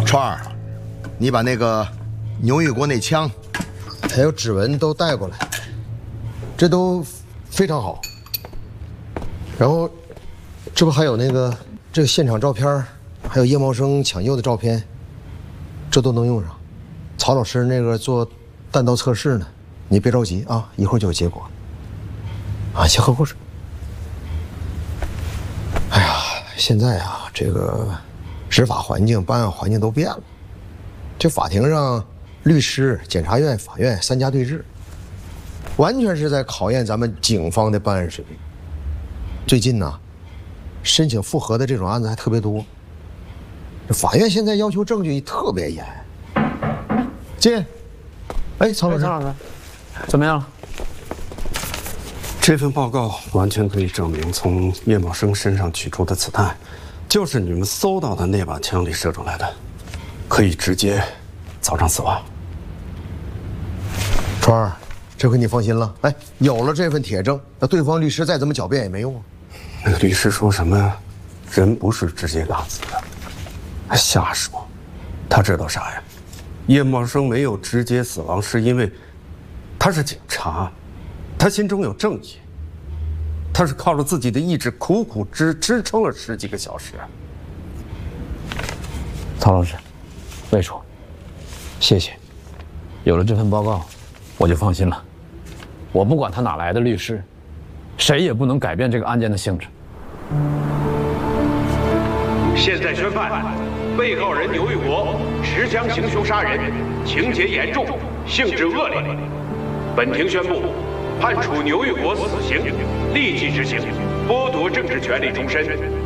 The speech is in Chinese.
川儿，你把那个牛玉国那枪，还有指纹都带过来，这都非常好。然后，这不还有那个这个现场照片，还有叶茂生抢救的照片，这都能用上。曹老师那个做弹道测试呢，你别着急啊，一会儿就有结果。啊，先喝口水。哎呀，现在啊，这个执法环境、办案环境都变了。这法庭上，律师、检察院、法院3家对峙，完全是在考验咱们警方的办案水平。最近呢，申请复核的这种案子还特别多。法院现在要求证据特别严。进。哎，曹老师， 曹老师，怎么样了？ 这份报告完全可以证明，从叶茂生身上取出的子弹，就是你们搜到的那把枪里射出来的，可以直接造成死亡。 川儿，这回你放心了。哎，有了这份铁证，那对方律师再怎么狡辩也没用啊。 那个律师说什么，人不是直接打死的，还瞎说。他知道啥呀？叶茂生没有直接死亡，是因为他是警察。他心中有正义，他是靠着自己的意志苦苦支撑了10几个小时。 曹老师，魏处，谢谢。有了这份报告，我就放心了。我不管他哪来的律师，谁也不能改变这个案件的性质。 现在宣判，被告人牛玉国持枪行凶杀人，情节严重，性质恶劣。本庭宣布。判处牛玉国死刑，立即执行，剥夺政治权利终身。